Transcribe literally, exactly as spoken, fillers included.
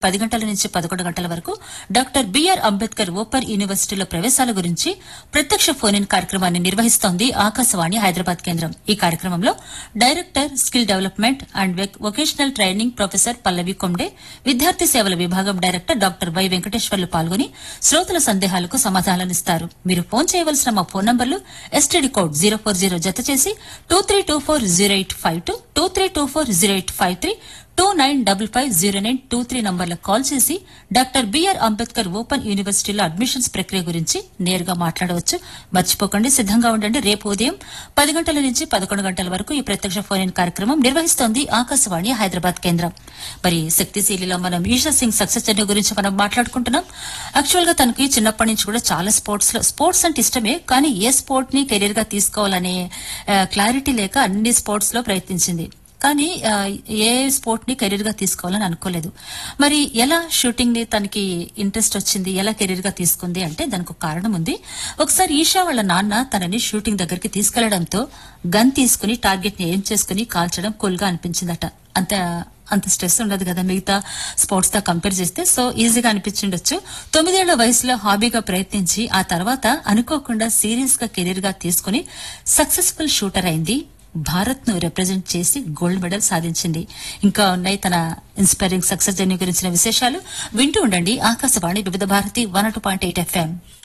పది గంటల నుంచి పదకొండు గంటల వరకు డాక్టర్ బిఆర్ అంబేద్కర్ ఓపెన్ యూనివర్సిటీలో ప్రవేశాల గురించి ప్రత్యక్ష ఫోన్ ఇన్ కార్యక్రమాన్ని నిర్వహిస్తోంది ఆకాశవాణి హైదరాబాద్ కేంద్రం. ఈ కార్యక్రమంలో director skill development and vocational training professor పల్లవి కొండే, విద్యార్థి సేవల విభాగం డైరెక్టర్ డాక్టర్ వై వెంకటేశ్వర్లు పాల్గొని శ్రోతల సందేహాలకు సమాధానాలిస్తారు. మీరు ఫోన్ చేయవలసిన మా ఫోన్ నంబర్లు STD code zero four zero జత చేసి two three two four zero eight five two two three two four zero eight five three two nine double five zero nine two three నంబర్లకు call చేసి doctor BR Ambedkar open యూనివర్సిటీలో admissions ప్రక్రియ గురించి నేరుగా మాట్లాడవచ్చు. మర్చిపోకండి, సిద్దంగా ఉండండి. రేపు ఉదయం పది గంటల నుంచి పదకొండు గంటల వరకు ఈ ప్రత్యక్ష ఫోన్ ఇన్ కార్యక్రమం నిర్వహిస్తోంది ఆకాశవాణి హైదరాబాద్ కేంద్రం. మరి శక్తిశీలిలో మనం ఈషా సింగ్ సక్సెస్ జర్నీ గురించి మనం మాట్లాడుకుంటున్నాం. యాక్చువల్ గా తనకి చిన్నప్పటి నుంచి కూడా చాలా స్పోర్ట్స్ లో స్పోర్ట్స్ అంటే ఇష్టమే, కానీ ఏ స్పోర్ట్ ని కెరీర్ గా తీసుకోవాలనే క్లారిటీ లేక అన్ని స్పోర్ట్స్ లో ప్రయత్నించింది. కానీ ఏ స్పోర్ట్ ని కెరీర్ గా తీసుకోవాలని అనుకోలేదు. మరి ఎలా షూటింగ్ ని తనకి ఇంట్రెస్ట్ వచ్చింది, ఎలా కెరీర్ గా తీసుకుంది అంటే దానికి ఒక కారణం ఉంది. ఒకసారి ఈషా వాళ్ళ నాన్న తనని షూటింగ్ దగ్గరికి తీసుకెళ్లడంతో గన్ తీసుకుని టార్గెట్ ని ఏం చేసుకుని కాల్చడం కూల్ గా అనిపించిందట. అంత అంత స్ట్రెస్ ఉండదు కదా మిగతా స్పోర్ట్స్ తో కంపేర్ చేస్తే, సో ఈజీగా అనిపించిండొచ్చు. తొమ్మిదేళ్ల వయసులో హాబీగా ప్రయత్నించి ఆ తర్వాత అనుకోకుండా సీరియస్ గా కెరీర్ గా తీసుకుని సక్సెస్ఫుల్ షూటర్ అయింది. భారత్ ను రిప్రజెంట్ చేసి గోల్డ్ మెడల్ సాధించింది. ఇంకా ఉన్నాయి తన ఇన్స్పైరింగ్ సక్సెస్ జర్నీ గురించిన విశేషాలు. వింటూ ఉండండి ఆకాశవాణి వివిధ Bharati one two point eight FM.